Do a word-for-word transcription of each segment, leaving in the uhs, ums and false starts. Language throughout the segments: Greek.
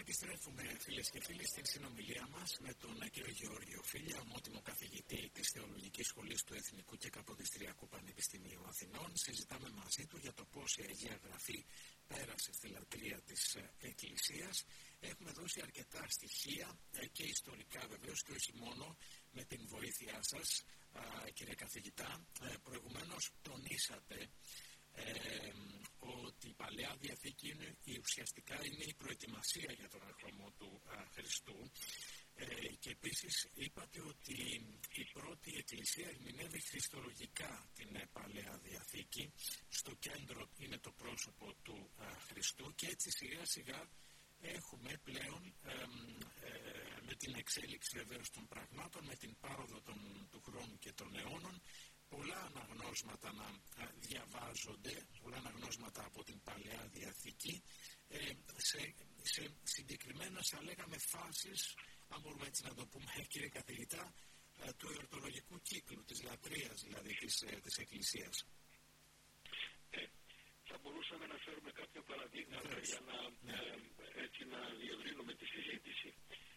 Επιστρέφουμε, φίλες και φίλοι, στην συνομιλία μας με τον κύριο Γεώργιο Φίλια, ομότιμο καθηγητή της Θεολογικής Σχολής του Εθνικού και Καποδιστριακού Πανεπιστημίου Αθηνών. Συζητάμε μαζί του για το πώς η Αγία Γραφή πέρασε στη λατρεία της Εκκλησίας. Έχουμε δώσει αρκετά στοιχεία και ιστορικά βεβαίως και όχι μόνο, με την βοήθειά σας, κύριε καθηγητά. Προηγουμένως τονίσατε Ε, ότι η Παλαιά Διαθήκη είναι, η ουσιαστικά είναι η προετοιμασία για τον ερχομό του α, Χριστού ε, και επίσης είπατε ότι η πρώτη Εκκλησία ερμηνεύει χριστολογικά την Παλαιά Διαθήκη. Στο κέντρο είναι το πρόσωπο του α, Χριστού και έτσι σιγά σιγά έχουμε πλέον ε, ε, με την εξέλιξη βεβαίως των πραγμάτων, με την πάροδο των, του χρόνου και των αιώνων, πολλά αναγνώσματα να διαβάζονται, πολλά αναγνώσματα από την Παλαιά Διαθήκη ε, σε, σε συγκεκριμένες, θα λέγαμε, φάσεις, αν μπορούμε έτσι να το πούμε, κύριε καθηγητά, ε, του εορτολογικού κύκλου, της λατρείας δηλαδή της, ε, της Εκκλησίας. Ε, θα μπορούσαμε να φέρουμε κάποια παραδείγματα Βεβαίως. για να, ναι. ε, έτσι, να διευρύνουμε τη συζήτηση.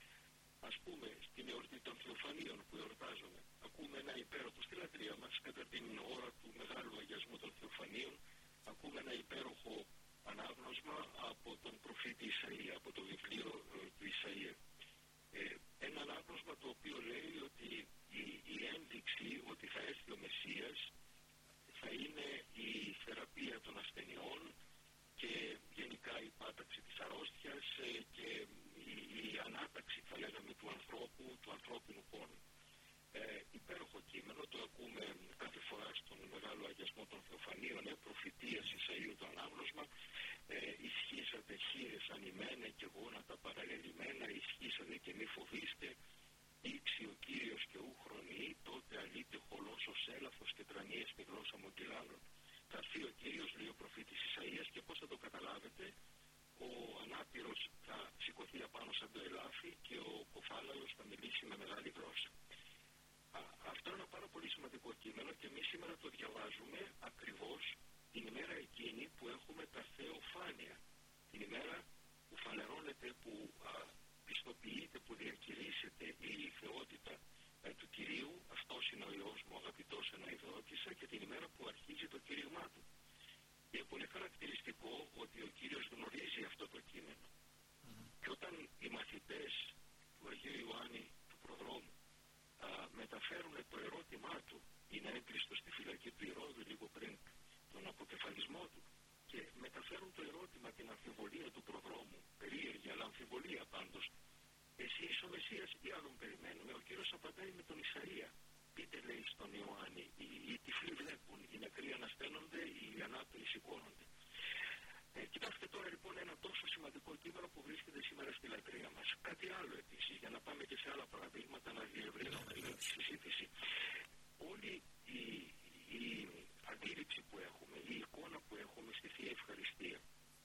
Ας πούμε, στην εορτή των Θεοφανίων που εορτάζουμε, ακούμε ένα υπέροχο στη λατρεία μας κατά την ώρα του Μεγάλου Αγιασμού των Θεοφανίων, ακούμε ένα υπέροχο ανάγνωσμα από τον προφήτη Ισαΐα, από το βιβλίο ε, του Ισαΐα. Ε, ένα ανάγνωσμα το οποίο λέει ότι η, η ένδειξη ότι θα έρθει ο Μεσσίας θα είναι η θεραπεία των ασθενειών και γενικά η πάταξη της αρρώστιας ε, και η, η ανάταξη, θα λέγαμε, του ανθρώπου, του ανθρώπινου πόνου. Ε, υπέροχο κείμενο, το ακούμε κάθε φορά στον Μεγάλο Αγιασμό των Θεοφανίων, ε, προφητείας Ισαΐου το ανάγνωσμα, ε, ισχύσατε χείρες ανημένε και γόνατα παραλελειμμένα, ισχύσατε και μη φοβήστε, ήξει ο Κύριος και ου χρονιεί, τότε αλείται χολός ως έλαφος και τρανίες τη γλώσσα μοντιλάλων. Θα έρθει ο Κύριος, λέει ο προφήτης Ισαΐας, και πώς θα το καταλάβετε? Ο ανάπηρος θα σηκωθεί απάνω σαν το ελάφι και ο κοφάλαλος θα μιλήσει με μεγάλη γλώσσα. Α, αυτό είναι ένα πάρα πολύ σημαντικό κείμενο και εμείς σήμερα το διαβάζουμε ακριβώς την ημέρα εκείνη που έχουμε τα θεοφάνεια. Την ημέρα που φανερώνεται, που α, πιστοποιείται, που διακηρύσσεται η θεότητα α, του Κυρίου. Αυτός είναι ο Υιός μου αγαπητός εναειδότησα, και την ημέρα που αρχίζει το κήρυγμά του. Είναι πολύ χαρακτηριστικό ότι ο Κύριος γνωρίζει αυτό το κείμενο. Mm-hmm. Και όταν οι μαθητές του Αγίου Ιωάννη του Προδρόμου α, μεταφέρουν το ερώτημά του, είναι έκλειστο στη φυλακή του Ηρώδου λίγο πριν τον αποκεφαλισμό του, και μεταφέρουν το ερώτημα, την αμφιβολία του Προδρόμου, περίεργη αλλά αμφιβολία πάντως, εσύ είσαι ο Μεσσίας ή άλλον περιμένουμε? Ο Κύριος απαντάει με τον Ισαΐα. Πείτε, λέει στον Ιωάννη, οι, οι τυφλοί βλέπουν, οι νεκροί ανασταίνονται, οι ανάπηροι σηκώνονται. Ε, κοιτάξτε τώρα λοιπόν ένα τόσο σημαντικό κείμενο που βρίσκεται σήμερα στη λατρεία μας. Κάτι άλλο επίσης, για να πάμε και σε άλλα παραδείγματα, να διευρύνουμε λίγο τη συζήτηση. Όλη η, η αντίληψη που έχουμε, η εικόνα που έχουμε στη Θεία Ευχαριστία,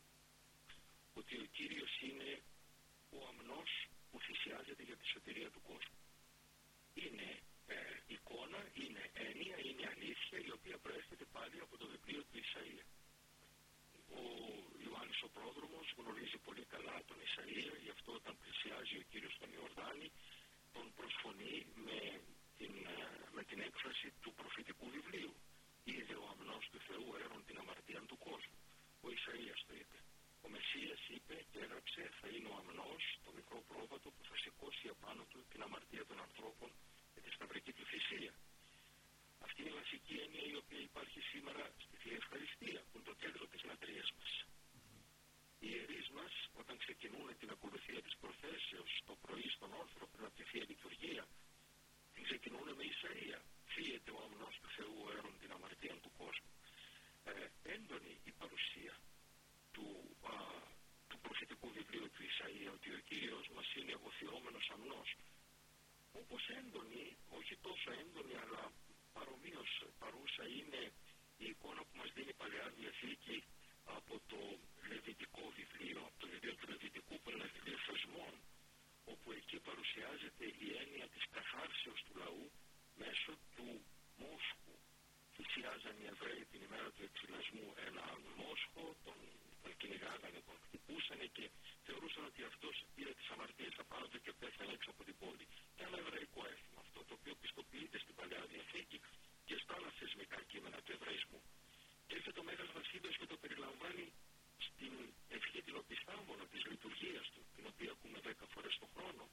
ότι ο Κύριος είναι ο αμνός που θυσιάζεται για τη σωτηρία του κόσμου, είναι ε, εικόνα, είναι έννοια, είναι αλήθεια, η οποία προέρχεται πάλι από το βιβλίο του Ισαΐα. Ο Ιωάννης ο Πρόδρομος γνωρίζει πολύ καλά τον Ισαΐα, γι' αυτό όταν πλησιάζει ο Κύριος στον Ιορδάνη, τον προσφωνεί με την, με την έκφραση του προφητικού βιβλίου. Είδε ο αμνός του Θεού έρων την αμαρτία του κόσμου. Ο Ισαΐας το είπε. Ο Μεσσίας είπε και έγραψε, θα είναι ο αμνός, το μικρό πρόβατο που θα σηκώσει απάνω του την αμαρτία των ανθρώπων και τη σταυρική του θυσία. Αυτή είναι η βασική έννοια η οποία υπάρχει σήμερα στη Θεία Ευχαριστία, που είναι το κέντρο της λατρείας μας. Οι ιερείς μας, όταν ξεκινούν την ακολουθία της προθέσεως το πρωί στον όρθρο πριν από τη Θεία Λειτουργία, την ξεκινούν με Ισαΐα. Φύεται ο αμνός του Θεού έρων την αμαρτία του κόσμου. Ε, έντονη η παρουσία του, α, του προφητικού βιβλίου του Ισαΐα, ότι ο Κύριος μας είναι εγωθυόμενος αμνός. Όπως έντονη, όχι τόσο έντονη, αλλά παρομοίως παρούσα είναι η εικόνα που μας δίνει η Παλαιά Διαθήκη από το Λεβιτικό βιβλίο, το βιβλίο του Λεβιτικού, που είναι ένα βιβλίο θεσμών, όπου εκεί παρουσιάζεται η έννοια της καθάρσεως του λαού μέσω του μόσχου. Θυσιάζαν οι Εβραίοι την ημέρα του εξυλασμού ένα μόσχο, τον, τον κυνηγάγανε, τον χτυπούσανε και θεωρούσαν θεωρούσαν ότι αυτός πήρε τις αμαρτίες απάνω του και πέθανε έξω από την πόλη. Ένα εβραϊκό έθιμο αυτό, το οποίο πιστοποιείται στην Παλαιά Διαθήκη και στα άλλα θεσμικά κείμενα του Εβραϊσμού. Και έρχεται ο Μέγας Βασίλειος και το περιλαμβάνει στην ευχή την οπισθάμβωνα της λειτουργίας του, την οποία ακούμε δέκα φορές το χρόνο.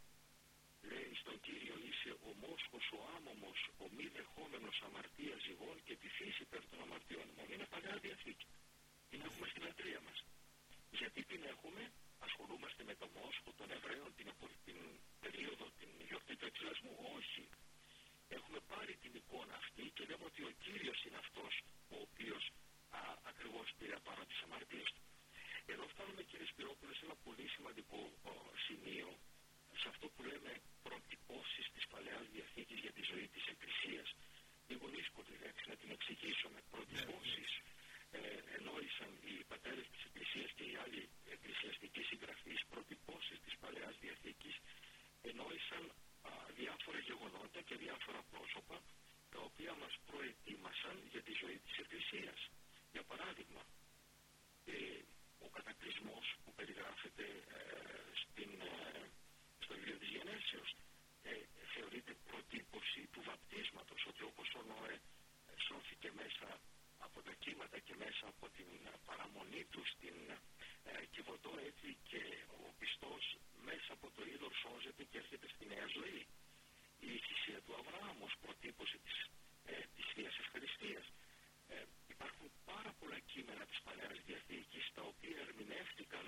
Λέει στον Κύριο: είσαι ο μόσχος, ο άμωμος, ο μη δεχόμενος αμαρτία ζυγών και τη φύση υπέρ των αμαρτιών μου. Είναι Παλαιά Διαθήκη. Την έχουμε στην λατρεία μας. Γιατί την έχουμε? Ασχολούμαστε με το μόσχο των Εβραίων την, την περίοδο, την γιορτή του εξυλασμού? Όχι. Έχουμε πάρει την εικόνα αυτή και λέμε ότι ο Κύριος είναι αυτός ο οποίος α, ακριβώς πήρε απάνω τις αμαρτίες του. Εδώ φτάνουμε, κύριε Σπυρόπουλε, σε ένα πολύ σημαντικό ο, σημείο, σε αυτό που λέμε προτυπώσεις της Παλαιάς Διαθήκης για τη ζωή της Εκκλησίας. Λίγο δύσκολη λέξη να την εξηγήσουμε. Προτυπώσεις ε, ενόησαν οι πατέρες της Εκκλησίας και οι άλλοι εκκλησιαστικοί συγγραφείς. Προτυπώσεις της Παλαιάς Διαθήκης ενόησαν α, διάφορα γεγονότα και διάφορα πρόσωπα τα οποία μας προετοίμασαν για τη ζωή της Εκκλησίας. Για παράδειγμα, ε, ο κατακλυσμός που περιγράφεται ε, στην, ε, στο βιβλίο της Γενέσεως ε, θεωρείται προτύπωση του βαπτίσματος, ότι όπως ο Νόε ε, σώθηκε μέσα από τα κύματα και μέσα από την παραμονή του στην ε, Κιβωτό, έτσι και ο πιστός μέσα από το είδωρ σώζεται και έρχεται στη νέα ζωή. Η θυσία του Αβραάμ ως προτύπωση της, ε, της Θείας Ευχαριστίας. Ε, υπάρχουν πάρα πολλά κείμενα της Παλαιάς Διαθήκης τα οποία ερμηνεύτηκαν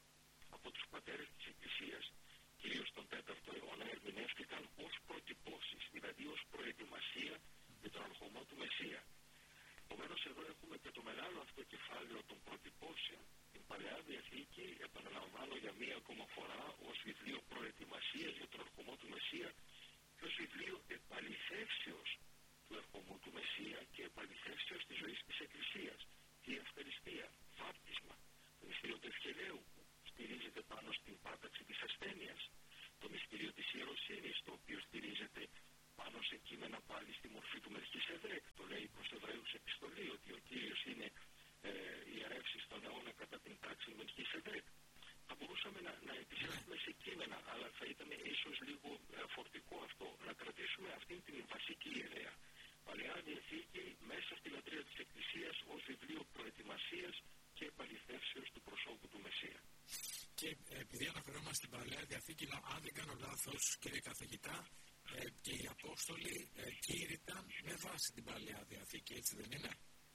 από τους πατέρες της Εκκλησίας, κυρίως τον τέταρτο αιώνα, ερμηνεύτηκαν ως προτυπώσεις, δηλαδή ως προετοιμασία για τον ερχομό του Μεσσία. Επομένως, εδώ έχουμε και το μεγάλο αυτό κεφάλαιο των προτυπώσεων. Την Παλαιά Διαθήκη, επαναλαμβάνω για μία ακόμα φορά, ως βιβλίο προετοιμασίας για τον ερχομό του Μεσσία και ως βιβλίο επαληθεύσεως του ερχομού του Μεσσία και επαληθεύσεως της ζωής της Εκκλησίας. Η ευχαριστία, βάπτισμα, το μυστήριο του Ευχελαίου που στηρίζεται πάνω στην πάταξη της ασθένειας, το μυστήριο της ιεροσύνης, το οποίο στηρίζεται πάνω σε κείμενα πάλι στη μορφή του Μελχισεδέκ. Το λέει προς Εβραίους επιστολή ότι ο Κύριος είναι ε, ιερεύσεις στον αιώνα κατά την τάξη Μελχισεδέκ. Θα μπορούσαμε να, να επισέλθουμε σε κείμενα, αλλά θα ήταν ίσως λίγο ε, φορτικό αυτό. Να κρατήσουμε αυτήν την βασική ιδέα. Παλαιά Διαθήκη μέσα στη λατρεία της Εκκλησίας ως βιβλίο προετοιμασίας και επαληθεύσεως του προσώπου του Μεσσία. Και επειδή αναφερόμαστε στην Παλαιά Διαθήκη, αν δεν κάνω λάθος, κύριε καθηγητά, ε, και οι Απόστολοι ε, κήρυταν με βάση την Παλαιά Διαθήκη, έτσι δεν είναι?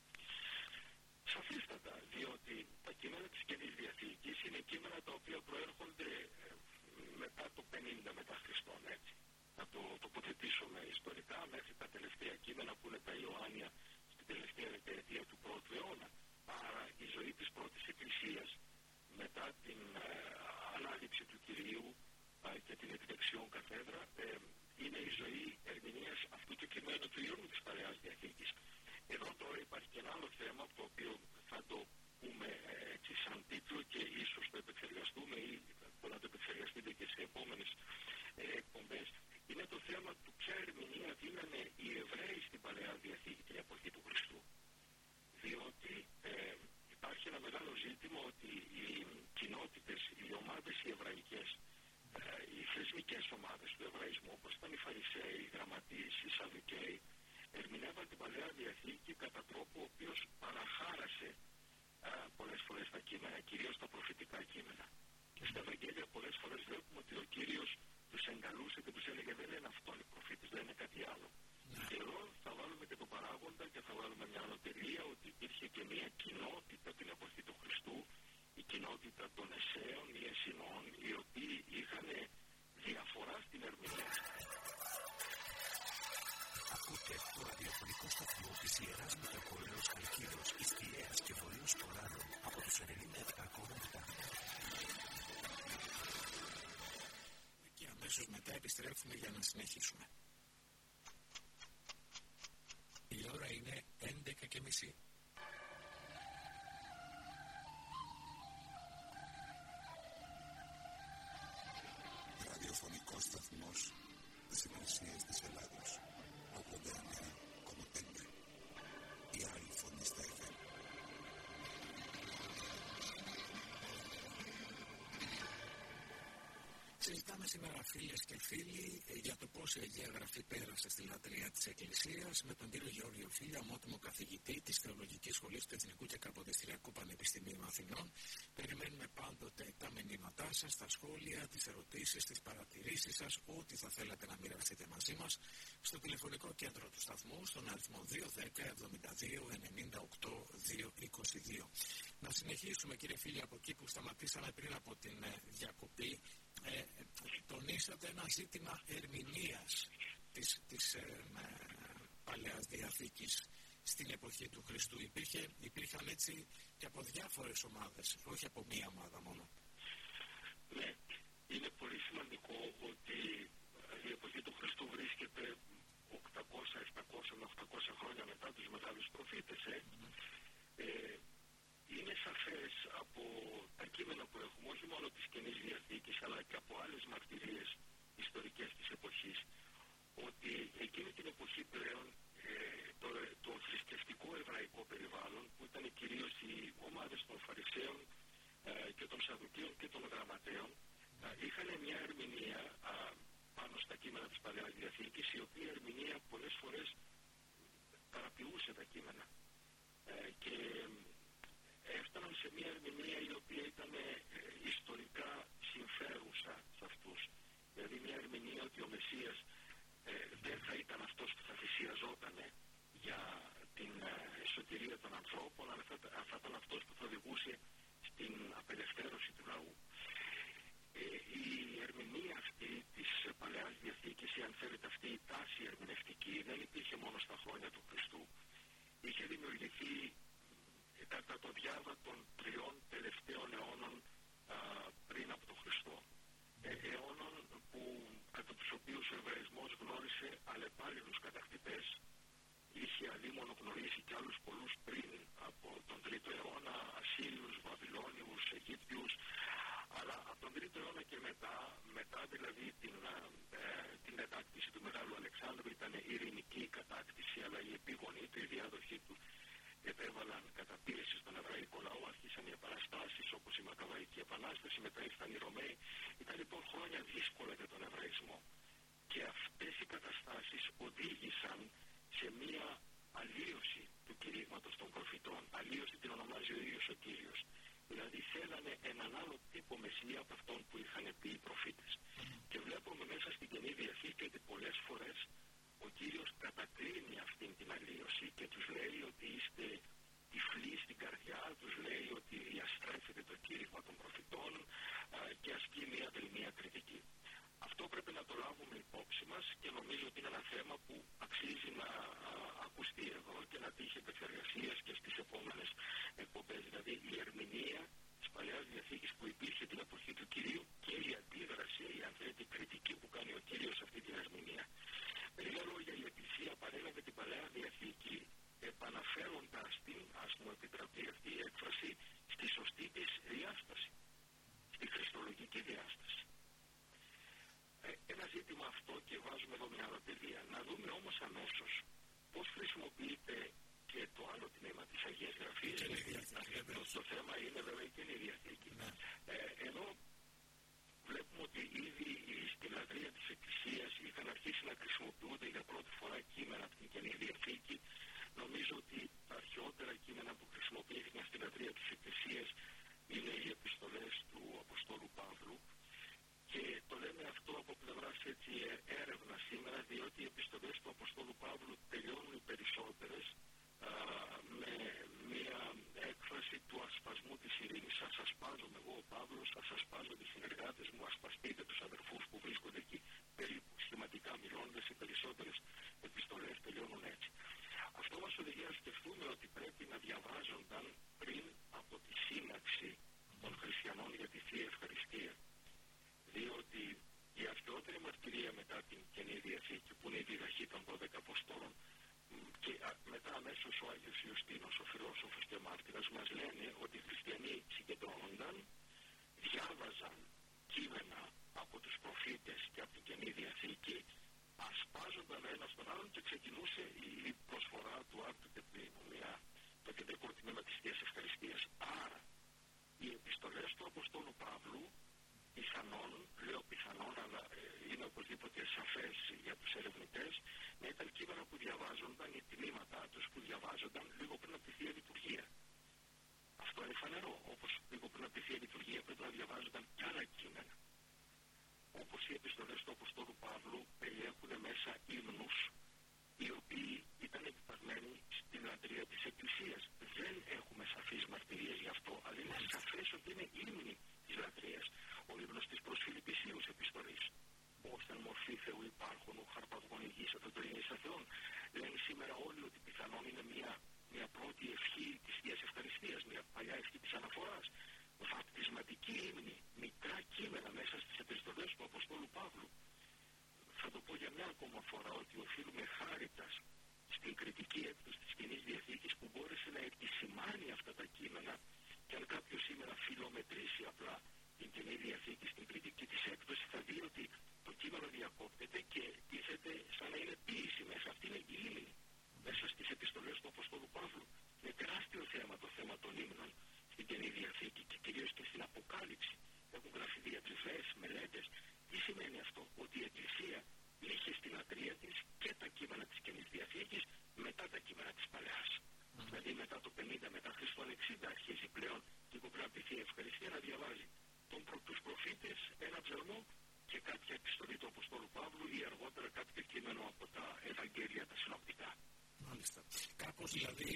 Σαφίστατα, διότι τα κείμενα της Καινής Διαθήκης είναι κείμενα τα οποία προέρχονται ε, μετά το πενήντα μετά Χριστόν, έτσι. Να το τοποθετήσουμε ιστορικά μέχρι τα τελευταία κείμενα που είναι τα Ιωάννια στην τελευταία δεκαετία του πρώτου αιώνα. Άρα η ζωή της πρώτης Εκκλησίας μετά την ε, ανάληψη του Κυρίου ε, και την εκδεξιόν καθέδρα ε, είναι η ζωή ερμηνείας αυτού του κειμένου του Ιερού της Παλαιάς Διαθήκης. Εδώ τώρα υπάρχει και ένα άλλο θέμα το οποίο θα το πούμε ε, έτσι σαν τίτλο και ίσως το επεξεργαστούμε ή μπορεί να το επεξεργαστείτε και σε επόμενες ε, εκπομπές. Είναι το θέμα του ποια ερμηνεία δίνανε οι Εβραίοι στην Παλαιά Διαθήκη την εποχή του Χριστού. Διότι ε, υπάρχει ένα μεγάλο ζήτημα ότι οι κοινότητες, οι ομάδες οι εβραϊκές, ε, οι θεσμικές ομάδες του Εβραϊσμού, όπως ήταν οι Φαρισαίοι, οι Γραμματείς, οι Σαδουκαίοι, ερμηνεύαν την Παλαιά Διαθήκη κατά τρόπο ο οποίος παραχάρασε ε, πολλές φορές τα κείμενα, κυρίως τα προφητικά κείμενα. Και στα Ευαγγέλια πολλές φορές βλέπουμε ότι ο Κύριος τους εγκαλούσε και τους έλεγε δεν είναι αυτόν οι προφήτες, δεν είναι κάτι άλλο. Yeah. Και εδώ θα βάλουμε και το παράγοντα και θα βάλουμε μια ανωτερία ότι υπήρχε και μια κοινότητα την εποχή του Χριστού, η κοινότητα των Εσέων, οι Εσινών, οι οποίοι είχαν διαφορά στην ερμηνεία. Ακούτε το ραδιοφωνικό σταθμό της Ιεράς Μητροπόλεως Χαλκίδος, Ισκιαίας και Βορείος Πολάνων από τους ενενήντα επτά κόμμα επτά. Και αμέσως μετά επιστρέφουμε για να συνεχίσουμε. Η ώρα είναι έντεκα και μισή. Ραδιοφωνικός σταθμός της Εκκλησίας της Ελλάδος. ογδόντα εννέα κόμμα πέντε. Η άλλη φωνή στα εφ εμ. Συζητάμε σήμερα, φίλες και φίλοι, για το πώς η Αγία Γραφή πέρασε στη λατρεία της Εκκλησίας με τον κύριο Γεώργιο Φίλιο, ομότιμο καθηγητή της Θεολογικής Σχολής του Εθνικού και Καποδιστριακού Πανεπιστημίου Αθηνών. Περιμένουμε πάντοτε τα μηνύματά σας, τα σχόλια, τις ερωτήσεις, τις παρατηρήσεις σας, ό,τι θα θέλατε να μοιραστείτε μαζί μας στο τηλεφωνικό κέντρο του σταθμού, στον αριθμό δύο δέκα εβδομήντα δύο ενενήντα οκτώ διακόσια είκοσι δύο. Να συνεχίσουμε, κύριε Φίλιο, από εκεί που σταματήσαμε πριν από την ε, διακοπή. Ε, τονίσατε ένα ζήτημα ερμηνείας της, της ε, ε, Παλαιάς Διαθήκης στην εποχή του Χριστού. Υπήρχε, υπήρχαν έτσι και από διάφορες ομάδες, όχι από μία ομάδα μόνο. Ναι, είναι πολύ σημαντικό ότι η εποχή του Χριστού βρίσκεται οκτακόσια, επτακόσια με οχτακόσια χρόνια μετά τους μεγάλους προφήτες. Ε. Mm-hmm. Ε, είναι σαφές από τα κείμενα που έχουμε, όχι μόνο της Καινής Διαθήκης, αλλά και από άλλες μαρτυρίες ιστορικές της εποχής, ότι εκείνη την εποχή πλέον ε, το, το θρησκευτικό εβραϊκό περιβάλλον, που ήταν κυρίως οι ομάδες των Φαρισαίων ε, και των Σαδουκαίων και των Γραμματέων, ε, είχαν μια ερμηνεία ε, πάνω στα κείμενα της Παλαιάς Διαθήκης, η οποία ερμηνεία πολλές φορές παραποιούσε τα κείμενα. Ε, και έφταναν σε μια ερμηνεία η οποία ήταν ε, ιστορικά συμφέρουσα σε αυτούς. Δηλαδή μια ερμηνεία ότι ο Μεσσίας ε, δεν θα ήταν αυτός που θα θυσιαζόταν για την ε, σωτηρία των ανθρώπων, αλλά θα, θα ήταν αυτός που θα οδηγούσε στην απελευθέρωση του λαού. Ε, η ερμηνεία αυτή της Παλαιάς Διαθήκης, ή αν θέλετε αυτή η τάση ερμηνευτική, δεν υπήρχε μόνο στα χρόνια του Χριστού. Είχε δημιουργηθεί κατά το διάβα των τριών τελευταίων αιώνων α, πριν από τον Χριστό. Ε, αιώνων που, κατά τους οποίους ο Εβραϊσμός γνώρισε αλλεπάλληλους κατακτητές. Είχε αλίμονο γνωρίσει και άλλους πολλούς πριν από τον τρίτο αιώνα, Ασσύριους, Βαβυλώνιους, Αιγύπτιους, αλλά από τον τρίτο αιώνα και μετά, μετά δηλαδή την, ε, την κατάκτηση του Μεγάλου Αλεξάνδρου, ήταν η ειρηνική κατάκτηση, αλλά η επίγονή του, η διάδοχή του, επέβαλαν καταπίεση στον εβραϊκό λαό, άρχισαν οι επαναστάσεις όπως η Μακαβαϊκή Επανάσταση, μετά ήρθαν οι Ρωμαίοι. Ήταν λοιπόν χρόνια δύσκολα για τον Εβραϊσμό. Και αυτές οι καταστάσεις οδήγησαν σε μία αλλίωση του κηρύγματος των προφητών. Αλλίωση την ονομάζει ο ίδιος ο Κύριος. Δηλαδή θέλανε έναν άλλο τύπο Μεσσία από αυτόν που είχαν πει οι προφήτες. Και βλέπουμε μέσα στην Καινή Διαθήκη ότι πολλές φορές ο Κύριος κατακρίνει αυτήν την αλλίωση και τους λέει ότι είστε τυφλοί στην καρδιά, τους λέει ότι διαστρέφεται το κήρυγμα των προφητών α, και ασκεί μια τελμία κριτική. Αυτό πρέπει να το λάβουμε υπόψη μας και νομίζω ότι είναι ένα θέμα που αξίζει να α, ακουστεί εδώ και να τύχει επεξεργασίας και στις επόμενες εκπομπές. Δηλαδή η ερμηνεία της Παλαιάς Διαθήκης που υπήρχε την εποχή του Κυρίου και η αντίδραση, η αν θέλετε κριτική που κάνει ο Κύριος σε αυτή την ερμηνεία. Με λίγα λόγια, η Εκκλησία παρέλαβε την Παλαιά Διαθήκη επαναφέροντας την, ας μου επιτραπεί αυτή η έκφραση, στη σωστή της διάσταση, στη χριστολογική διάσταση. Ε, ένα ζήτημα αυτό και βάζουμε εδώ μια ρωτελεία. Να δούμε όμως αμέσως πώς χρησιμοποιείται και το άλλο τμήμα της Αγίας Γραφής. Το, το θέμα είναι βέβαια η Καινή Διαθήκη. Ε, ενώ βλέπουμε ότι ήδη στην λατρεία της Εκκλησίας είχαν αρχίσει να χρησιμοποιούνται για πρώτη φορά κείμενα από την Καινή Διαθήκη. Νομίζω ότι τα αρχαιότερα κείμενα που χρησιμοποιήθηκαν στην λατρεία της Εκκλησίας είναι οι επιστολές του Αποστόλου Παύλου. Και το λέμε αυτό από πλευράς έτσι έρευνα σήμερα, διότι οι επιστολές του Αποστόλου Παύλου τελειώνουν οι περισσότερες α, με μια έκφραση του ασπασμού της ειρήνης. Σας ασπάζομαι εγώ ο Παύλος, σας ασπάζω τις συνεργάτες μου, ασπαστείτε τους αδερφούς που βρίσκονται εκεί. Περίπου σχηματικά μιλώντας, οι περισσότερες επιστολές τελειώνουν έτσι. Αυτό μας οδηγεί να σκεφτούμε ότι πρέπει να διαβάζονταν πριν από τη σύναξη των χριστιανών για τη Θεία Ευχαριστία. Διότι η αρχαιότερη μαρτυρία μετά την Καινή Διαθήκη, που είναι η διδαχή των δώδεκα Αποστόλων, και μετά αμέσως ο Άγιος Ιωστίνος, ο φιλόσοφος και μάρτυρας, μας λένε ότι οι χριστιανοί συγκεντρώνονταν, διάβαζαν κείμενα από τους προφήτες και από την Καινή Διαθήκη, ασπάζονταν ένα στον άλλον και ξεκινούσε η προσφορά του άρτου και το κεντρικό τμήμα της Θείας Ευχαριστίας. Άρα, οι επιστολές του Αποστόλου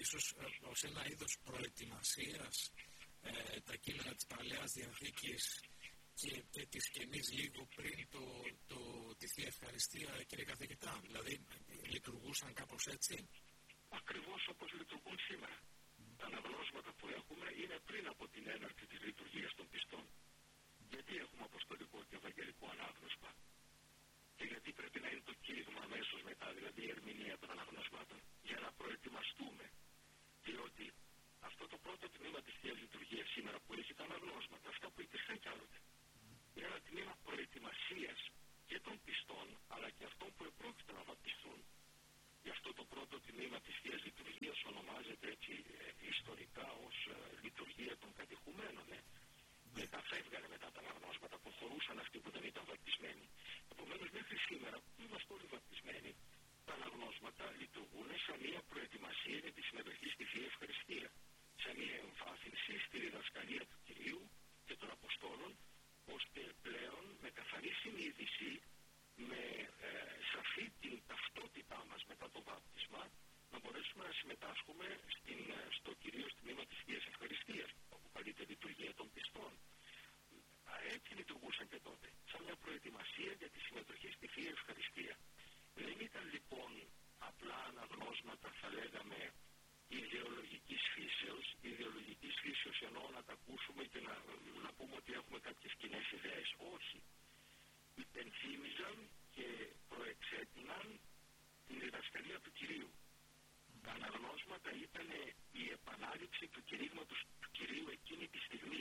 ίσως ως ένα είδος προετοιμασίας ε, τα κείμενα της Παλαιάς Διαθήκης και, και της Καινής λίγο πριν το, το, τη Θεία Ευχαριστία, κύριε καθηγητά, δηλαδή λειτουργούσαν κάπως έτσι? Ακριβώς όπως λειτουργούν σήμερα. Τα αναγνώσματα που έχουμε είναι πριν από την έναρξη της λειτουργίας των πιστών. Γιατί έχουμε αποστολικό και ευαγγελικό ανάγνωσμα? Και γιατί πρέπει να είναι το κήρυγμα αμέσως μετά, δηλαδή η ερμηνεία των αναγνωσμάτων? Για να προετοιμαστούμε. Διότι αυτό το πρώτο τμήμα της Θείας Λειτουργίας σήμερα που έχει τα αναγνώσματα, αυτά που υπήρχαν κι άλλοτε, είναι ένα τμήμα προετοιμασίας και των πιστών, αλλά και αυτών που επρόκειτο να βαπτιστούν. Γι' αυτό το πρώτο τμήμα της Θείας Λειτουργίας ονομάζεται έτσι ε, ιστορικά ως ε, λειτουργία των κατηχουμένων. Ε. Μετά φεύγανε μετά τα αναγνώσματα, προχωρούσαν αυτοί που δεν ήταν βαπτισμένοι. Επομένως, μέχρι σήμερα που είμαστε όλοι βαπτισμένοι, τα αναγνώσματα λειτουργούν σαν μια προετοιμασία για τη συμμετοχή στη Θεία Ευχαριστία. Σαν μια εμφάθυνση στη διδασκαλία του Κυρίου και των Αποστόλων, ώστε πλέον με καθαρή συνείδηση, με ε, σαφή την ταυτότητά μας μετά το βάπτισμα, να μπορέσουμε να συμμετάσχουμε στην, στο κυρίως τμήμα της Θείας Ευχαριστίας, που αποκαλείται λειτουργία των πιστών. Έτσι λειτουργούσαν και τότε, σαν μια προετοιμασία για τη συμμετοχή στη Θεία Ευχαριστία. Δεν ήταν λοιπόν απλά αναγνώσματα, θα λέγαμε, ιδεολογικής φύσεως, ιδεολογικής φύσεως εννοώ να τα ακούσουμε και να, να πούμε ότι έχουμε κάποιες κοινές ιδέες. Όχι. Υπενθύμιζαν και προεξέτειναν την διδασκαλία του Κυρίου. Τα αναγνώσματα ήταν η επανάληψη του κηρύγματος του Κυρίου εκείνη τη στιγμή.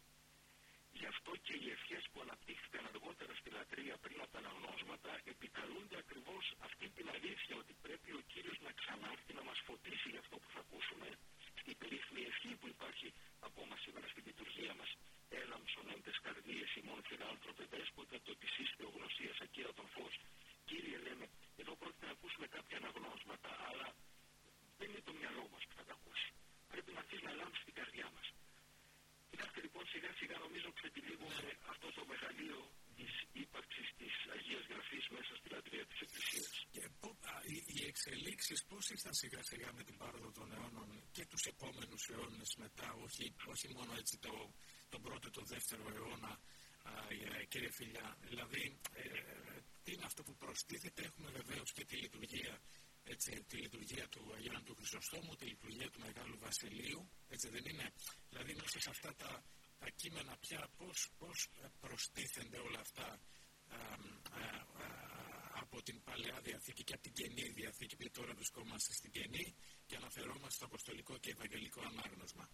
Γι' αυτό και οι ευχές που αναπτύχθηκαν αργότερα στη λατρεία πριν από τα αναγνώσματα επικαλούνται ακριβώς αυτή την αλήθεια ότι πρέπει ο Κύριος να ξανάρθει να μας φωτίσει για αυτό που θα ακούσουμε. Η περίφημη ευχή που υπάρχει ακόμα σήμερα στη λειτουργία μας. Έλαμψον εν τες καρδίες ημών φιλάνθρωπε δέσποτε το της εις θεογνωσίας ακύρατον φως. Κύριε, λέμε, εδώ πρόκειται να ακούσουμε κάποια αναγνώσματα, αλλά δεν είναι το μυαλό μας που θα τα ακούσει. Πρέπει να αρχίσει να λάμψει την καρδιά μας. Κοιτάξτε λοιπόν, σιγά σιγά νομίζω ξετυλίγουμε αυτό το μεγαλείο της ύπαρξης της Αγίας Γραφής μέσα στη λατρεία της Εκκλησίας. Και πό, α, οι, οι εξελίξεις πώς ήρθαν σιγά σιγά με την πάροδο των αιώνων και τους επόμενους αιώνες μετά, όχι, όχι μόνο έτσι το, τον πρώτο, τον δεύτερο αιώνα, α, κύριε Φιλιά. Δηλαδή, ε, τι είναι αυτό που προστίθεται? Έχουμε βεβαίως και τη λειτουργία, έτσι, τη λειτουργία του Αγίου του Χρυσοστόμου, τη λειτουργία του Μεγάλου Βασιλείου, έτσι δεν είναι? Δηλαδή μέσα σε αυτά τα, τα κείμενα πια πώς, πώς προστίθενται όλα αυτά α, α, α, από την Παλαιά Διαθήκη και από την Καινή Διαθήκη, που τώρα βρισκόμαστε στην Καινή και αναφερόμαστε στο Αποστολικό και Ευαγγελικό Ανάγνωσμα.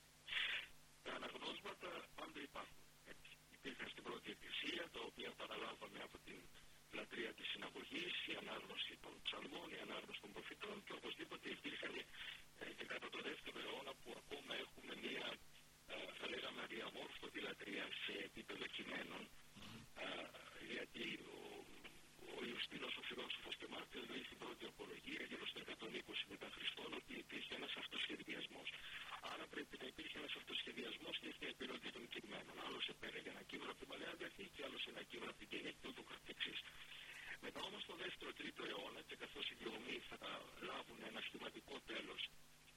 Τα αναγνώσματα πάντα υπάρχουν. Έτσι. Υπήρχαν στην πρώτη Εκκλησία, τα οποία παραλάβαμε από την λατρεία της συναγωγής, η ανάγνωση των ψαλμών, η ανάγνωση